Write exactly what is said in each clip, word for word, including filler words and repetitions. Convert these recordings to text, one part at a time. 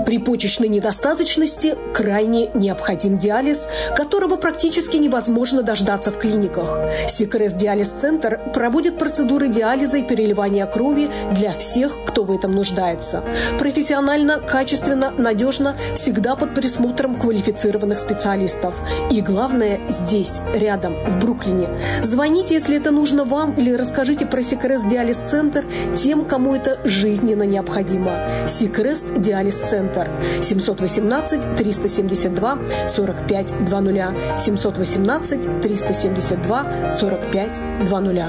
При почечной недостаточности крайне необходим диализ, которого практически невозможно дождаться в клиниках. Сикрест Диализ-центр проводит процедуры диализа и переливания крови для всех, кто в этом нуждается. Профессионально, качественно, надежно, всегда под присмотром квалифицированных специалистов. И главное, здесь, рядом, в Бруклине. Звоните, если это нужно вам, или расскажите про Сикрест Диализ-центр тем, кому это жизненно необходимо. Сикрест Диализ-центр. семь один восемь триста семьдесят два сорок пять двадцать. семь один восемь триста семьдесят два сорок пять двадцать.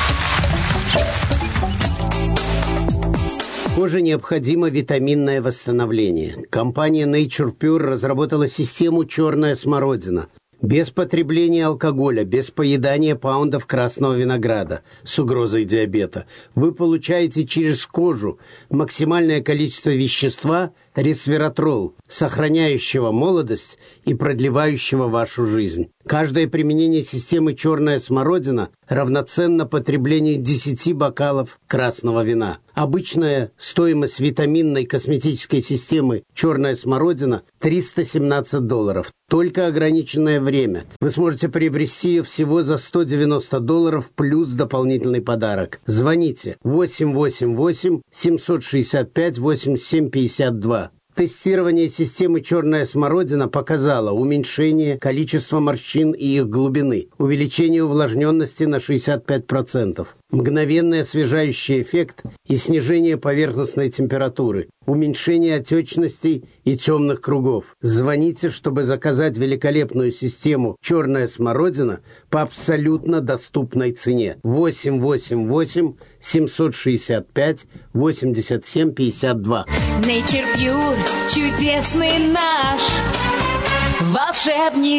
Коже необходимо витаминное восстановление. Компания Nature Pure разработала систему «Черная смородина». Без потребления алкоголя, без поедания паундов красного винограда с угрозой диабета вы получаете через кожу максимальное количество вещества ресвератрол, сохраняющего молодость и продлевающего вашу жизнь. Каждое применение системы «Черная смородина» равноценно потреблению десяти бокалов красного вина. Обычная стоимость витаминной косметической системы «Черная смородина» триста семнадцать долларов. Только ограниченное время. Вы сможете приобрести ее всего за сто девяносто долларов плюс дополнительный подарок. Звоните восемь восемь восемь семь шесть пять восемь семь пять два. Тестирование системы «Черная смородина» показало уменьшение количества морщин и их глубины, увеличение увлажненности на шестьдесят пять процентов, мгновенный освежающий эффект и снижение поверхностной температуры, уменьшение отечностей и темных кругов. Звоните, чтобы заказать великолепную систему «Черная смородина» по абсолютно доступной цене. восемь восемь восемь семь шесть пять восемь семь пять два. Nature Pure, чудесный наш волшебник.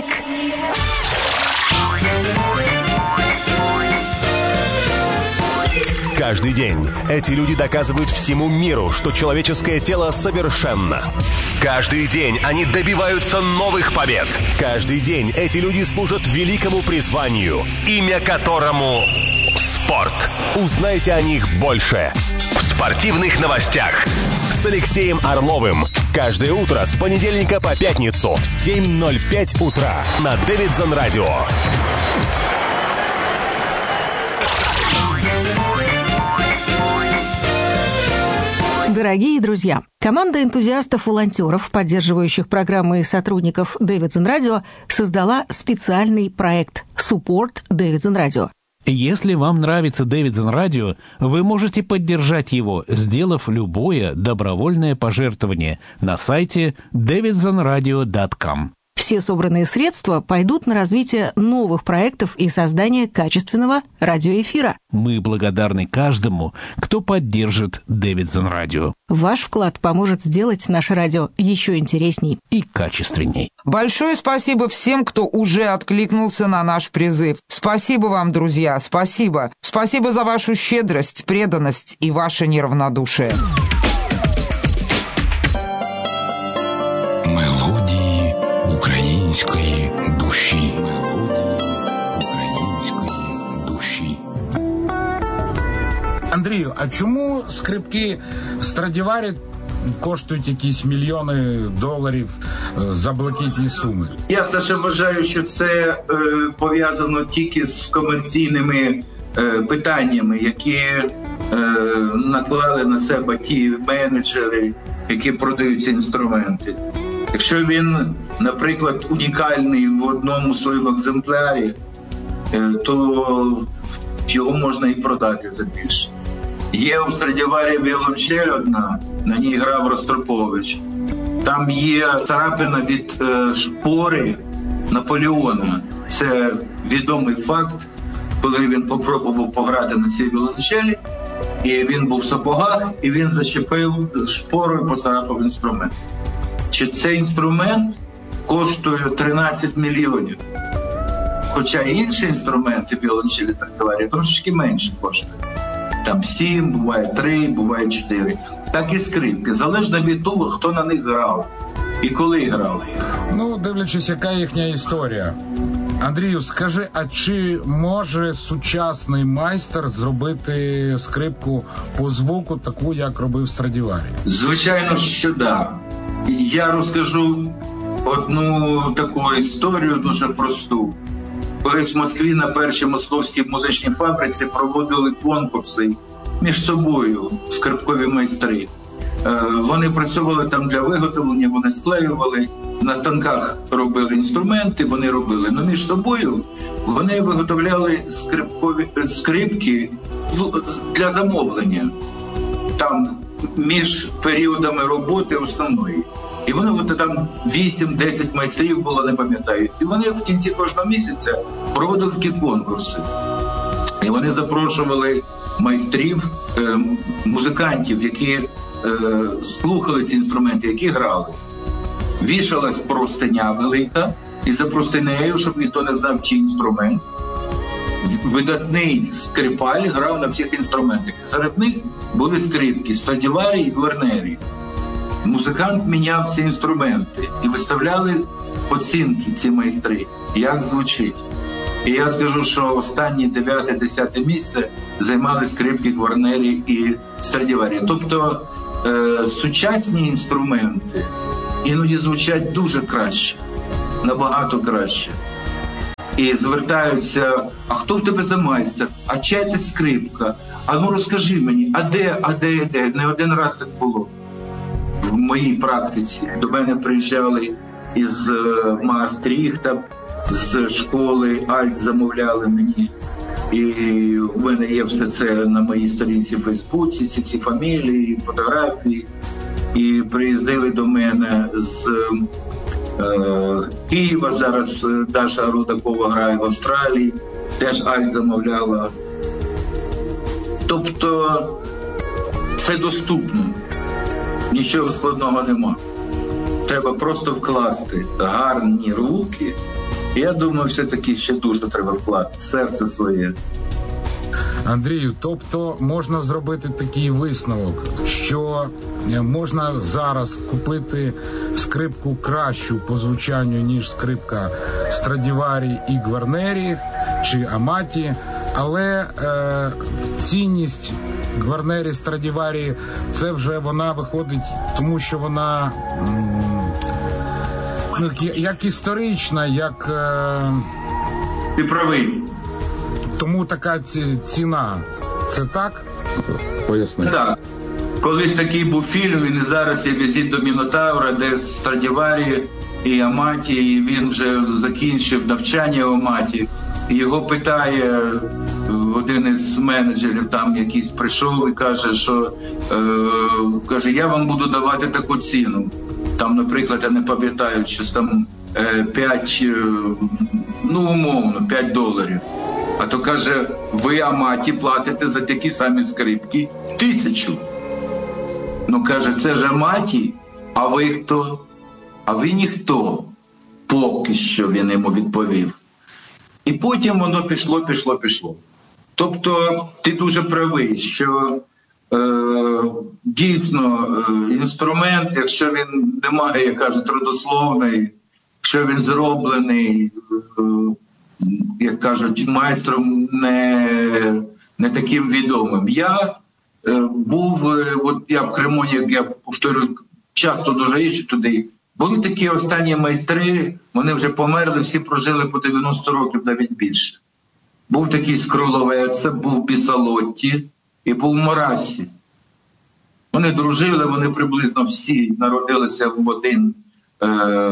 Каждый день эти люди доказывают всему миру, что человеческое тело совершенно. Каждый день они добиваются новых побед. Каждый день эти люди служат великому призванию, имя которому спорт. Узнайте о них больше в спортивных новостях с Алексеем Орловым. Каждое утро с понедельника по пятницу в семь ноль пять утра на Дэвидсон Радио. Дорогие друзья, команда энтузиастов-волонтеров, поддерживающих программы и сотрудников Дэвидсон Радио, создала специальный проект «Support Дэвидсон Радио». Если вам нравится Дэвидсон Радио, вы можете поддержать его, сделав любое добровольное пожертвование на сайте дэвидсон радио точка ком. Все собранные средства пойдут на развитие новых проектов и создание качественного радиоэфира. Мы благодарны каждому, кто поддержит Дэвидсон Радио. Ваш вклад поможет сделать наше радио еще интересней и качественней. Большое спасибо всем, кто уже откликнулся на наш призыв. Спасибо вам, друзья, спасибо. Спасибо за вашу щедрость, преданность и ваше неравнодушие. Мелодії української душі. Мелодії української душі. Андрію, а чому скрипки Страдіварі коштують якісь мільйони доларів за блакитні суми? Я все ще вважаю, що це е, пов'язано тільки з комерційними е, питаннями, які е, наклали на себе ті менеджери, які продають ці інструменти. Якщо він, наприклад, унікальний в одному своєму екземплярі, е, то його можна і продати за більше. Є у Страдіварі віолончель одна, на ній грав Ростропович. Там є царапина від е, шпори Наполеона. Це відомий факт, коли він попробував пограти на цій віолончелі, і він був в сапогах, і він зачепив шпорою, поцарапав інструмент. Чи цей інструмент коштує тринадцять мільйонів? Хоча інші інструменти віолончелі Страдіварі трошечки менше коштують. Там сім, буває три, буває чотири. Так і скрипки. Залежно від того, хто на них грав і коли грав. Ну, дивлячись, яка їхня історія. Андрію, скажи, а чи може сучасний майстер зробити скрипку по звуку таку, як робив Страдіварі? Звичайно, що да. Я розкажу одну таку історію дуже просту. Колись в Москві на першій московській музичній фабриці проводили конкурси між собою, скрипкові майстри. Вони працювали там для виготовлення, вони склеювали, на станках робили інструменти, вони робили. Но між собою вони виготовляли скрипкові, скрипки для замовлення. Там між періодами роботи основної. І вони от там вісім-десять майстрів було, не пам'ятаю. І вони в кінці кожного місяця проводили такі конкурси. І вони запрошували майстрів, е, музикантів, які е, слухали ці інструменти, які грали. Вішалась простиня велика, і за простинею, щоб ніхто не знав, чий інструмент, видатний скрипаль грав на всіх інструментах. Серед них були скрипки Страдіварі і Гварнері. Музикант міняв ці інструменти і виставляли оцінки ці майстри, як звучить. І я скажу, що останні дев'яте-десяте місце займали скрипки Гварнері і Страдіварі. Тобто е, сучасні інструменти іноді звучать дуже краще, набагато краще. І звертаються: а хто в тебе за майстер? А чия ти скрипка? А ну розкажи мені, а де, а де, де? Не один раз так було. В моїй практиці до мене приїжджали із Маастріхта, з школи Альт замовляли мені. І в мене є все це на моїй сторінці в Фейсбуці, всі ці фамілії, фотографії. І приїздили до мене з е, Києва, зараз Даша Рудакова грає в Австралії, теж Альт замовляла. Тобто це доступно, нічого складного нема. Треба просто вкласти гарні руки. Я думаю, все-таки ще дуже треба вкласти серце своє. Андрію, тобто можна зробити такий висновок, що можна зараз купити скрипку кращу по звучанню, ніж скрипка Страдіварі і Гварнері чи Аматі, але е, цінність Гварнері, Страдіварі, це вже вона виходить, тому що вона м, ну, як історична, як... Е, Ти правий. Тому така ціна. Це так? Поясни. Так. Колись такий був фільм, він і зараз є «Візит до Мінотавра», де Страдіварі і Аматі, і він вже закінчив навчання в Аматі. І його питає один із менеджерів, там якийсь прийшов і каже, що е, каже, я вам буду давати таку ціну. Там, наприклад, я не пам'ятаю, що там е, п'ять, е, ну умовно, п'ять доларів. А то каже, ви Аматі платите за такі самі скрипки тисячу. Ну, каже, це ж Аматі, а ви хто? А ви ніхто. Поки що, він йому відповів. І потім воно пішло, пішло, пішло. Тобто, ти дуже правий, що е, дійсно е, інструмент, якщо він не має, як кажуть, родословний, якщо він зроблений, е, як кажуть, майстром не, не таким відомим. Я е, був, е, от я в Криму, як я повторюю, часто дуже їжджу туди. Були такі останні майстри, вони вже померли, всі прожили по дев'яносто років, навіть більше. Був такий Скроловець, був Бісалотті і був Морасі. Вони дружили, вони приблизно всі народилися в один, е,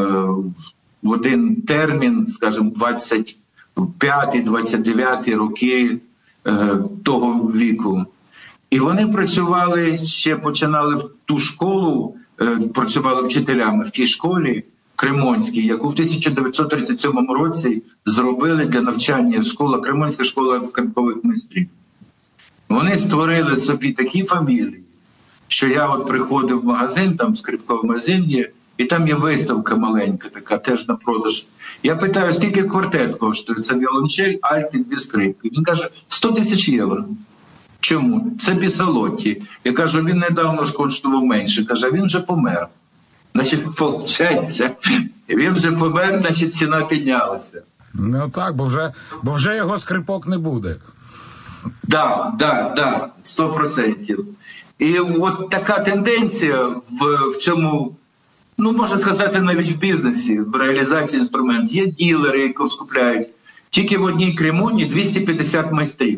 в один термін, скажімо, двадцять п'ятий двадцять дев'ятий роки е, того віку. І вони працювали, ще починали в ту школу, е, працювали вчителями в тій школі Кремонській, яку в тисяча дев'ятсот тридцять сьомому році зробили для навчання школа, Кремонська школа скрипкових майстрів. Вони створили собі такі фамілії, що я от приходив в магазин, там скрипковий магазин є, і там є виставка маленька така, теж на продаж. Я питаю, скільки квартет коштує? Це віолончель, альт і дві скрипки. Він каже, сто тисяч євро. Чому? Це Бісалотті. Я кажу, він недавно ж коштував менше. Каже, він вже помер. Значить, виходить, він вже помер, значить ціна піднялася. Ну так, бо вже, бо вже його скрипок не буде. Так, так, так, сто відсотків. І от така тенденція в, в цьому ну, можна сказати, навіть в бізнесі, в реалізації інструментів. Є ділери, які скупляють. Тільки в одній Кремоні двісті п'ятдесят майстрів,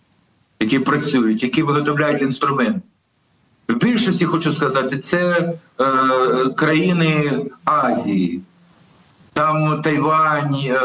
які працюють, які виготовляють інструмент. В більшості, хочу сказати, це е, країни Азії. Там Тайвань, е,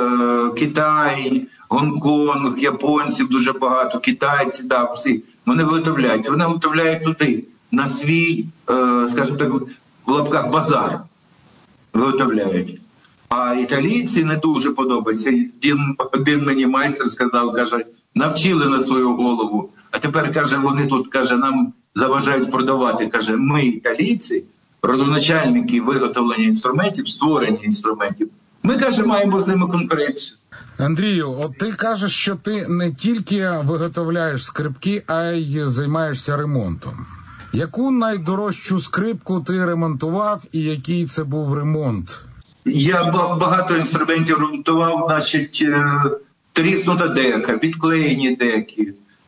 Китай, Гонконг, японців дуже багато, китайці, да, всі. Вони виготовляють. Вони виготовляють туди, на свій, е, скажімо так, в лапках базар виготовляють. А італійці не дуже подобається. Один, один мені майстер сказав, каже, навчили на свою голову. А тепер, каже, вони тут, каже, нам заважають продавати. Каже, ми, італійці, родоначальники виготовлення інструментів, створення інструментів. Ми, каже, маємо з ними конкуренцію. Андрію, от ти кажеш, що ти не тільки виготовляєш скрипки, а й займаєшся ремонтом. Яку найдорожчу скрипку ти ремонтував і який це був ремонт? Я багато інструментів ремонтував, значить, тріснута дека, відклеєні деки.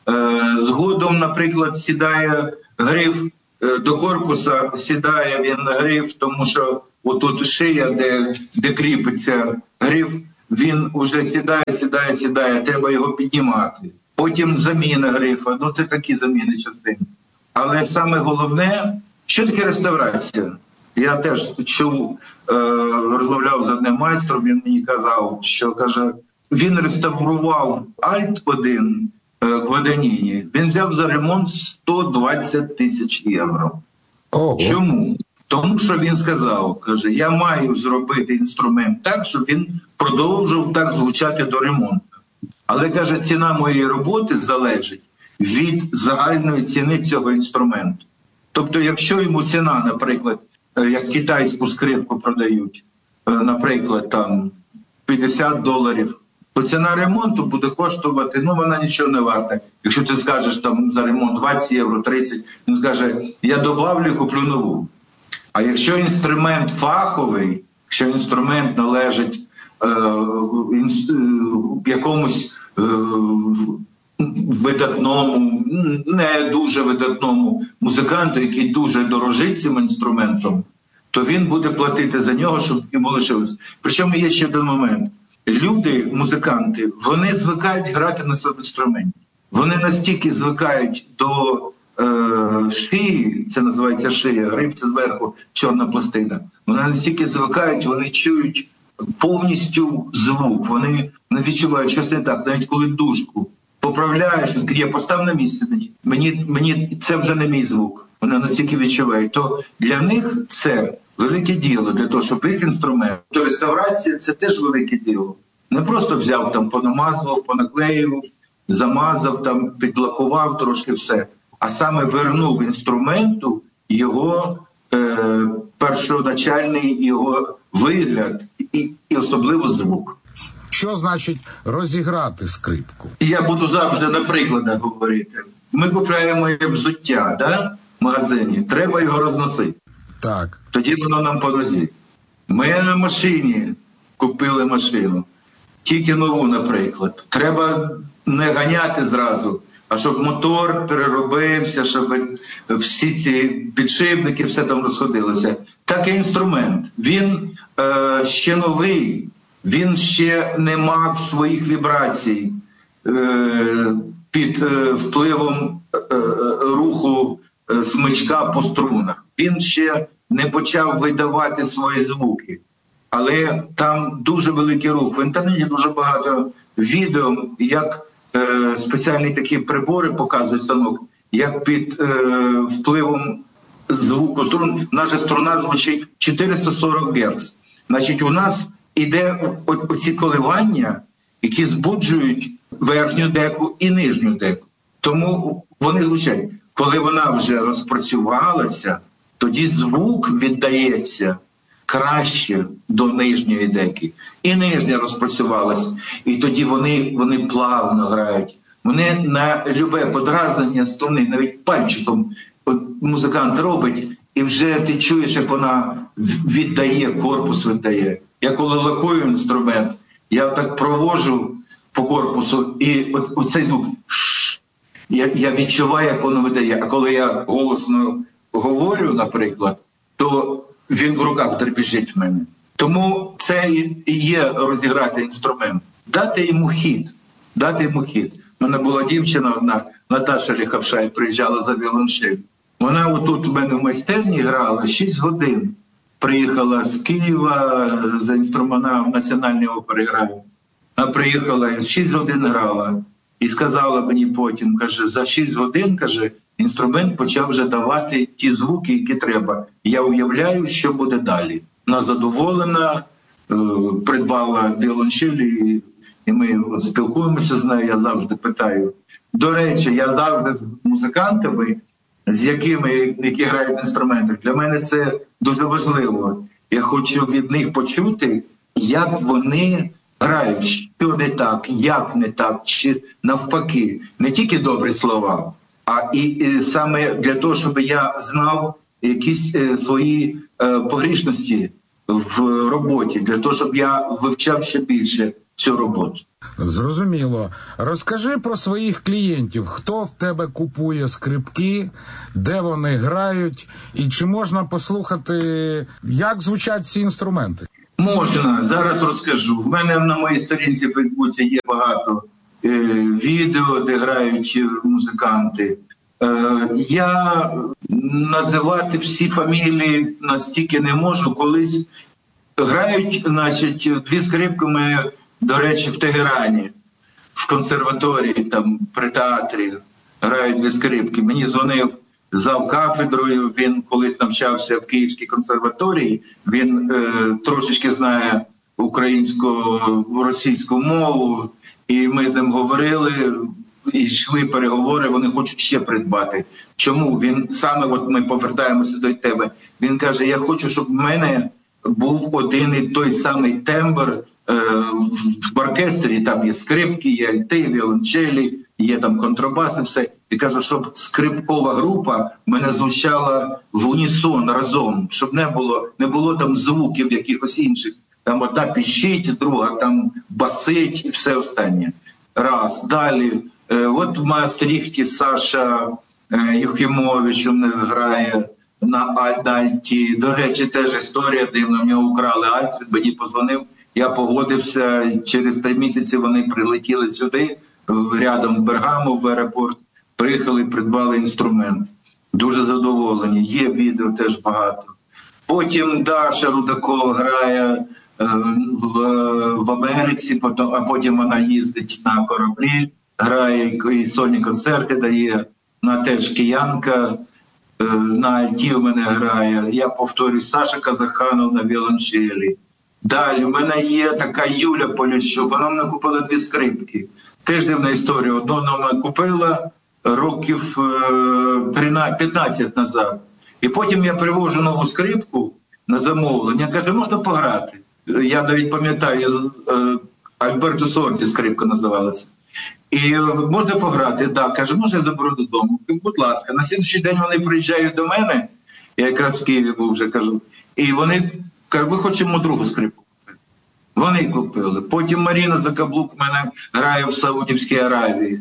Згодом, наприклад, сідає гриф до корпуса, сідає він гриф, тому що отут шия, де, де кріпиться гриф, він вже сідає, сідає, сідає, треба його піднімати. Потім заміна грифа, ну це такі заміни частини. Але саме головне, що таке реставрація? Я теж чув, е, розмовляв з одним майстром, він мені казав, що, каже, він реставрував Альт один е, Гваданіні, він взяв за ремонт сто двадцять тисяч євро. Ого. Чому? Тому що він сказав, каже, я маю зробити інструмент так, щоб він продовжував так звучати до ремонту. Але, каже, ціна моєї роботи залежить від загальної ціни цього інструменту. Тобто, якщо йому ціна, наприклад, як китайську скрипку продають, наприклад, там п'ятдесят доларів, то ціна ремонту буде коштувати, ну вона нічого не варта. Якщо ти скажеш там за ремонт двадцять євро, тридцять, він скаже, я добавлю і куплю нову. А якщо інструмент фаховий, якщо інструмент належить е, інс, е, якомусь е, видатному, не дуже видатному музиканту, який дуже дорожить цим інструментом, то він буде платити за нього, щоб йому лишилось. Причому є ще один момент. Люди, музиканти, вони звикають грати на своєму інструменті. Вони настільки звикають до е, шиї, це називається шия, гриф це зверху, чорна пластина. Вони настільки звикають, вони чують повністю звук, вони не відчувають щось не так, навіть коли дужку поправляєш, він каже, постав на місце, мені, мені це вже не мій звук. Вони настільки відчувають. То для них це велике діло, для того, щоб їх інструмент. То реставрація – це теж велике діло. Не просто взяв, там, понамазував, понаклеював, замазав, там, підлакував трошки все, а саме вернув інструменту його е, першоначальний його вигляд і, і особливо звук. Що значить розіграти скрипку? Я буду завжди на прикладах говорити. Ми купуємо взуття, да, в магазині, треба його розносити. Так. Тоді воно нам по нозі. Ми на машині купили машину, тільки нову, наприклад. Треба не ганяти зразу, а щоб мотор переробився, щоб всі ці підшипники, все там розходилося. Так і інструмент. Він е, ще новий, він ще не мав своїх вібрацій е, під е, впливом е, руху е, смичка по струнах. Він ще не почав видавати свої звуки. Але там дуже великий рух. В інтернеті дуже багато відео, як е, спеціальні такі прибори показують станок, як під е, впливом звуку струн, наша струна звучить чотириста сорок герц. Значить, у нас іде оці коливання, які збуджують верхню деку і нижню деку. Тому вони звучать. Коли вона вже розпрацювалася, тоді звук віддається краще до нижньої деки. І нижня розпрацювалась. І тоді вони, вони плавно грають. Вони на любе подразнення струни, навіть пальчиком от музикант робить, і вже ти чуєш, як вона віддає, корпус віддає. Я коли лакую інструмент, я так провожу по корпусу, і от, от цей звук, я, я відчуваю, як воно видає. А коли я голосно говорю, наприклад, то він в руках дребіжить в мене. Тому це і є розіграти інструмент. Дати йому хід. Дати йому хід. У мене була дівчина одна, Наташа Ліхавшай, приїжджала за віолончель. Вона отут в мене в майстерні грала шість годин. Приїхала з Києва, за інструмента в Національній опері граю. Вона приїхала, шість годин грала. І сказала мені потім, каже, за шість годин, каже, інструмент почав вже давати ті звуки, які треба. Я уявляю, що буде далі. Вона задоволена, придбала віолончелі, і ми спілкуємося з нею, я завжди питаю. До речі, я завжди з музикантами, з якими, які грають інструменти, для мене це дуже важливо. Я хочу від них почути, як вони грають, що не так, як не так, чи навпаки. Не тільки добрі слова, а і, і саме для того, щоб я знав якісь е, свої е, погрішності в роботі, для того, щоб я вивчав ще більше цю роботу. Зрозуміло. Розкажи про своїх клієнтів. Хто в тебе купує скрипки, де вони грають, і чи можна послухати, як звучать ці інструменти? Можна. Зараз розкажу. В мене на моїй сторінці в Фейсбуці є багато е, відео, де грають музиканти. Е, я називати всі фамілії настільки не можу. Колись грають, значить, дві скрипки ми, до речі, в Тегерані, в консерваторії, там, при театрі грають дві скрипки. Мені дзвонив зав кафедрою, він колись навчався в Київській консерваторії, він е, трошечки знає українську, російську мову, і ми з ним говорили, і йшли переговори, вони хочуть ще придбати. Чому? Він саме, от ми повертаємося до тебе, він каже, я хочу, щоб в мене був один і той самий тембр е, в оркестрі, там є скрипки, є альти, віолончелі, є там контрабас і все. І кажу, щоб скрипкова група в мене звучала в унісон разом, щоб не було, не було там звуків якихось інших. Там одна піщить, друга там басить і все останнє. Раз. Далі. Е, от в Маастріхті Саша е, Юхімович грає на альті. До речі, теж історія дивна. В нього украли альт, він мені позвонив. Я погодився. Через три місяці вони прилетіли сюди, рядом в Бергамо, в аеропорт. Приїхали, придбали інструмент. Дуже задоволені. Є відео теж багато. Потім Даша Рудакова грає е, в, в Америці, потім, а потім вона їздить на кораблі, грає і сольні концерти дає. Вона теж киянка. Е, на альті в мене грає. Я повторюю, Саша Казаханов на віолончелі. Далі в мене є така Юля Поліщук. Вона мене купила дві скрипки. Теж дивна історія. Одну вона купила років п'ятнадцять назад. І потім я привожу нову скрипку на замовлення. Каже, можна пограти? Я навіть пам'ятаю, Альберто Сорті скрипка називалася. І можна пограти? Так, каже, може я заберу додому? Будь ласка. На слідчий день вони приїжджають до мене, я якраз в Києві був вже, кажу, і вони кажуть, ми хочемо другу скрипку. Вони купили. Потім Маріна Закаблук в мене грає в Саудівській Аравії.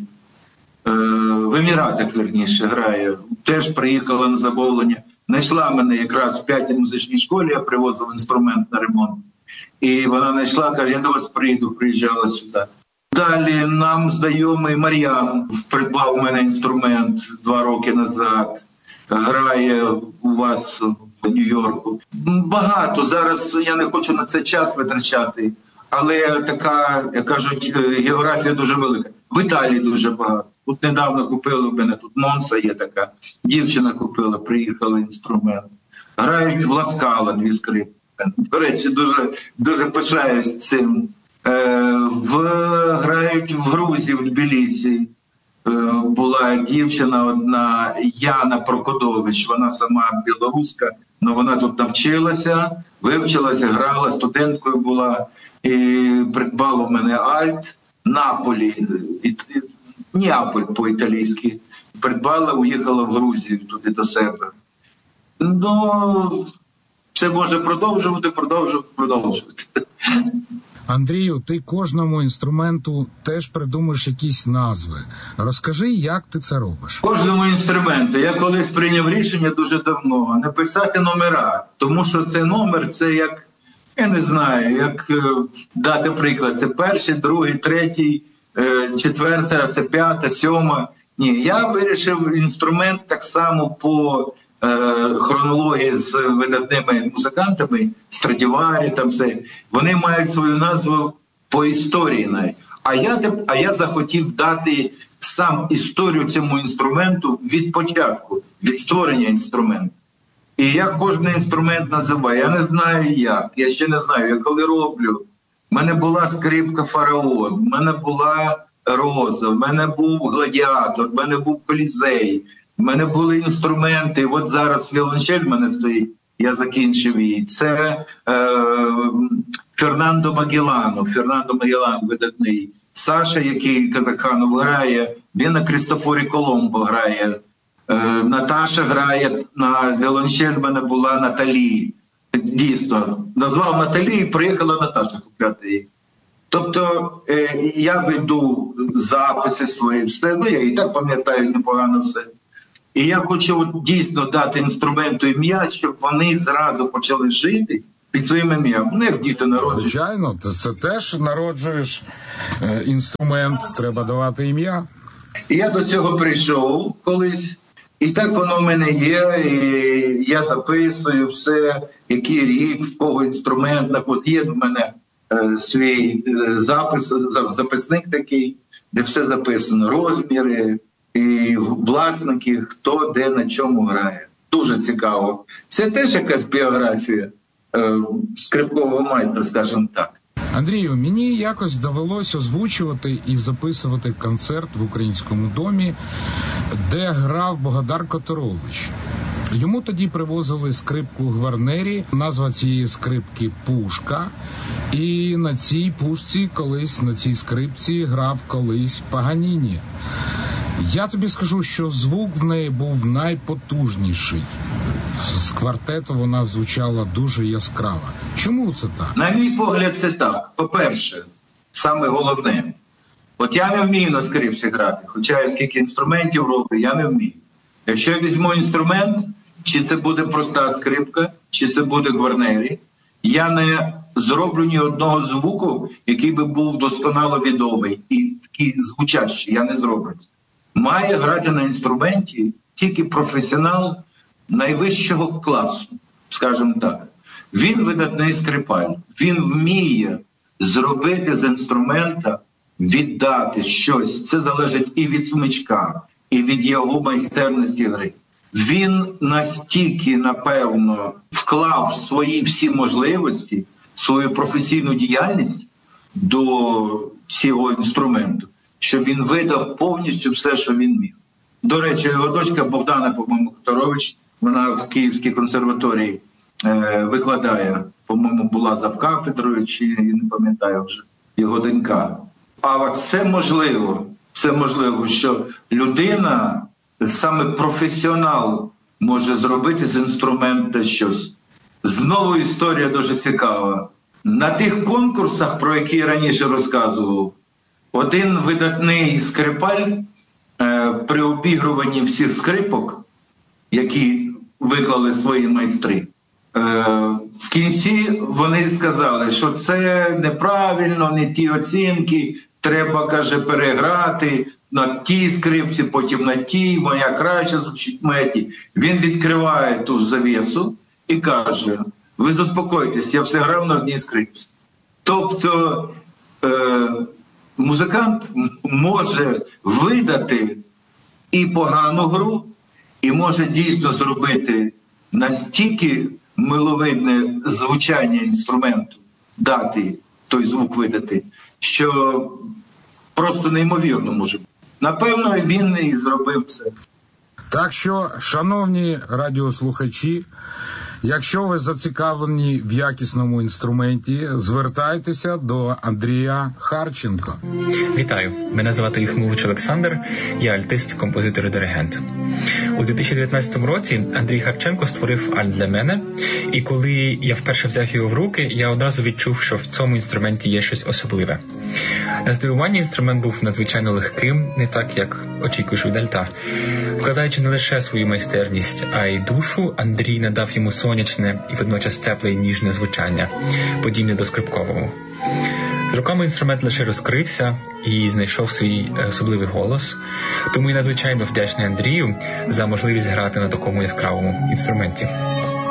В Еміратах, верніше, грає. Теж приїхала на замовлення. Знайшла мене якраз в п'ятій музичній школі, я привозив інструмент на ремонт. І вона знайшла, каже, я до вас прийду, приїжджала сюди. Далі нам знайомий Мар'ян придбав у мене інструмент два роки назад. Грає у вас в Нью-Йорку. Багато. Зараз я не хочу на це час витрачати. Але така, як кажуть, географія дуже велика. В Італії дуже багато. Тут недавно купили, в мене тут Монса є така. Дівчина купила, приїхала інструмент. Грають в Ласкала дві скрипки. До речі, дуже, дуже пишаюсь цим. Е, в, грають в Грузії, в Тбілісі. Е, була дівчина одна, Яна Прокодович. Вона сама білоруська, але вона тут навчилася, вивчилася, грала, студенткою була. І придбала в мене альт, Наполі, Неаполь по-італійськи. Придбала, уїхала в Грузію туди до себе. Ну, це може продовжувати, продовжувати, продовжувати. Андрію, ти кожному інструменту теж придумаєш якісь назви. Розкажи, як ти це робиш? Кожному інструменту я колись прийняв рішення дуже давно не писати номера, тому що це номер, це як, я не знаю, як дати приклад, це перший, другий, третій, четверта, це п'ята, сьома. Ні, я вирішив інструмент так само по хронології з видатними музикантами, Страдіварі, там все. Вони мають свою назву по історії навіть. А я, а я захотів дати сам історію цьому інструменту від початку, від створення інструменту. І я кожен інструмент називаю. Я не знаю як, я ще не знаю. Я коли роблю, в мене була скрипка «Фараон», в мене була «Роза», в мене був «Гладіатор», в мене був «Колізей», в мене були інструменти. От зараз віолончель в мене стоїть, я закінчив її. Це е, Фернандо Магеллано, Фернандо Магеллано видатний. Саша, який Казакханов грає, він на Крістофорі Коломбо грає. Е, Наташа грає на віолончель, в мене була Наталі. Дійсно, назвав Наталі і приїхала Наташа купляти її. Тобто е, я веду записи свої, все, ну я і так пам'ятаю непогано все. І я хочу от, дійсно дати інструменту ім'я, щоб вони зразу почали жити під своїм ім'ям. Ну, як діти народжують. Звичайно, ти це теж народжуєш е, інструмент, треба давати ім'я. І я до цього прийшов колись, і так воно в мене є, і я записую все, який рік, в кого інструмент, от є в мене е, свій е, запис, записник такий, де все записано, розміри, і власники, хто де на чому грає. Дуже цікаво. Це теж якась біографія е, скрипкового майстра, скажімо так. Андрію, мені якось довелося озвучувати і записувати концерт в Українському домі, де грав Богдар Которович. Йому тоді привозили скрипку Гварнері, назва цієї скрипки «Пушка». І на цій пушці колись, на цій скрипці грав колись Паганіні. Я тобі скажу, що звук в неї був найпотужніший. З квартету вона звучала дуже яскраво. Чому це так? На мій погляд, це так. По-перше, саме головне. От я не вмію на скрипці грати, хоча я скільки інструментів роблю, я не вмію. Якщо я візьму інструмент, чи це буде проста скрипка, чи це буде Гварнері, я не зроблю ні одного звуку, який би був досконало відомий і такий звучащий, я не зроблю це. Має грати на інструменті тільки професіонал найвищого класу, скажімо так. Він видатний скрипаль, він вміє зробити з інструмента, віддати щось. Це залежить і від смичка, і від його майстерності гри. Він настільки, напевно, вклав свої всі можливості, свою професійну діяльність до цього інструменту, що він видав повністю все, що він міг. До речі, його дочка Богдана, по-моєму, Которович, вона в Київській консерваторії е, викладає, по-моєму, була завкафедрою, чи не пам'ятаю вже, його донька. А це можливо, це можливо, що людина, саме професіонал, може зробити з інструмента щось. Знову історія дуже цікава. На тих конкурсах, про які я раніше розказував, один видатний скрипаль е, при обігруванні всіх скрипок, які виклали свої майстри, е, в кінці вони сказали, що це неправильно, не ті оцінки, треба, каже, переграти на тій скрипці, потім на тій, моя краще звучить, моя ті. Він відкриває ту завісу і каже, ви заспокойтесь, я все грав на одній скрипці. Тобто е, музикант може видати і погану гру, і може дійсно зробити настільки миловидне звучання інструменту, дати той звук видати, що просто неймовірно може бути. Напевно, він і зробив це. Так що, шановні радіослухачі, якщо ви зацікавлені в якісному інструменті, звертайтеся до Андрія Харченко. Вітаю, мене звати Юхимович Олександр, я альтист, композитор і диригент. У дві тисячі дев'ятнадцятому році Андрій Харченко створив альт для мене, і коли я вперше взяв його в руки, я одразу відчув, що в цьому інструменті є щось особливе. На здивування інструмент був надзвичайно легким, не так, як очікуєш від альта. Вкладаючи не лише свою майстерність, а й душу, Андрій надав йому сонячне і водночас тепле і ніжне звучання, подібне до скрипкового. З роками інструмент лише розкрився і знайшов свій особливий голос, тому я надзвичайно вдячний Андрію за можливість грати на такому яскравому інструменті.